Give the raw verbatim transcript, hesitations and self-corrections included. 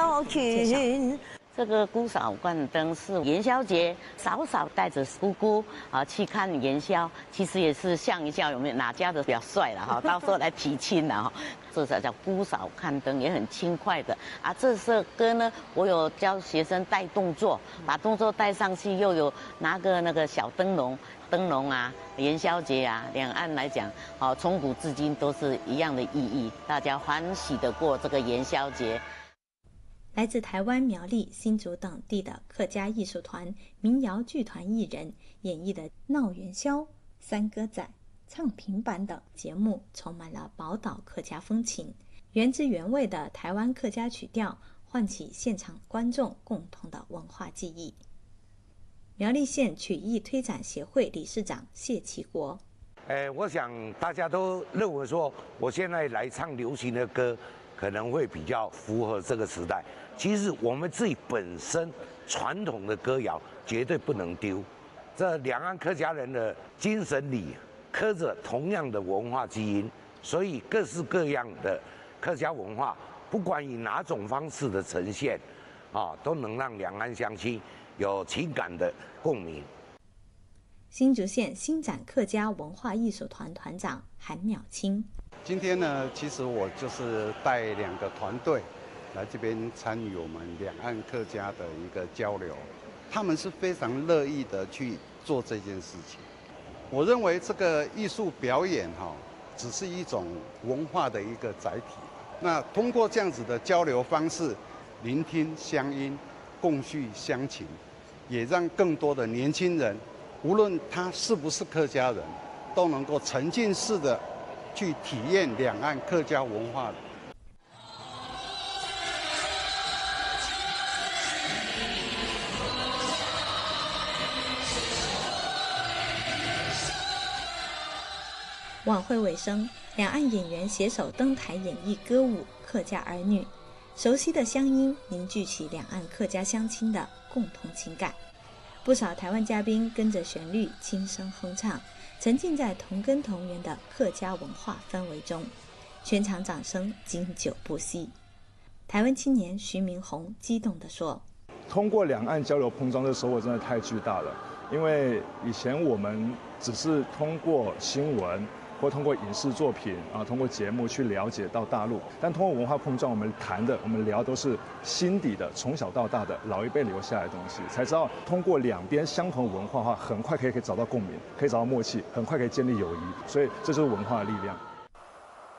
小群。 这个姑嫂灌灯是元宵节，嫂嫂带着姑姑啊去看元宵，其实也是笑一笑，有没有哪家的比较帅了哈？到时候来提亲了哈。这才叫姑嫂看灯，也很轻快的啊。这首歌呢，我有教学生带动作，把动作带上去，又有拿个那个小灯笼，灯笼啊，元宵节啊，两岸来讲，好、哦，从古至今都是一样的意义，大家欢喜的过这个元宵节。 来自台湾、苗栗、新竹等地的客家艺术团、民谣剧团艺人演绎的闹元宵、三歌仔、唱平板等节目，充满了宝岛客家风情。原汁原味的台湾客家曲调，唤起现场观众共同的文化记忆。苗栗县曲艺推展协会理事长谢其国， 哎，我想大家都认为说，我现在来唱流行的歌，可能会比较符合这个时代。其实我们自己本身传统的歌谣绝对不能丢，这两岸客家人的精神里刻着同样的文化基因，所以各式各样的客家文化，不管以哪种方式的呈现，啊，都能让两岸乡亲有情感的共鸣。 新竹县新展客家文化艺术团团长韩淼清， 今天呢，其实我就是带两个团队来这边参与我们两岸客家的一个交流，他们是非常乐意的去做这件事情。我认为这个艺术表演哈，只是一种文化的一个载体。那通过这样子的交流方式，聆听乡音，共叙乡情，也让更多的年轻人，无论他是不是客家人，都能够沉浸式的去体验两岸客家文化。 晚会尾声，两岸演员携手登台演绎歌舞《客家儿女》，熟悉的乡音凝聚起两岸客家乡亲的共同情感。不少台湾嘉宾跟着旋律轻声哼唱，沉浸在同根同源的客家文化氛围中，全场掌声经久不息。台湾青年徐明宏激动地说：“ 通过两岸交流碰撞的收获真的太巨大了，因为以前我们只是通过新闻或通过影视作品啊，通过节目去了解到大陆，但通过文化碰撞，我们谈的、我们聊都是心底的、从小到大的老一辈留下来的东西，才知道通过两边相同文化的话，很快可以可以找到共鸣，可以找到默契，很快可以建立友谊，所以这就是文化的力量。”